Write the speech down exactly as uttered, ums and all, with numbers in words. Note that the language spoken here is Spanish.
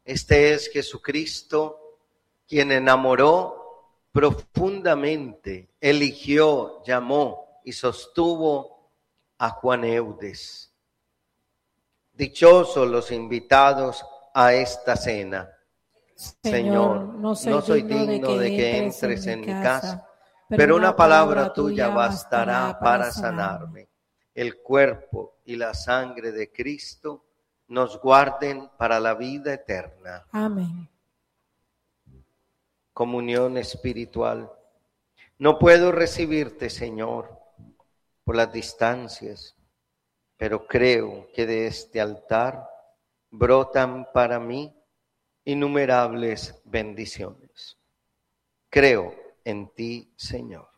Este es Jesucristo, quien enamoró profundamente, eligió, llamó y sostuvo a Juan Eudes. Dichosos los invitados a esta cena. Señor, no soy, no soy digno de que entres en mi casa, pero una palabra tuya bastará para sanarme. El cuerpo y la sangre de Cristo nos guarden para la vida eterna. Amén. Comunión espiritual. No puedo recibirte, Señor, por las distancias, pero creo que de este altar brotan para mí innumerables bendiciones. Creo en ti, Señor.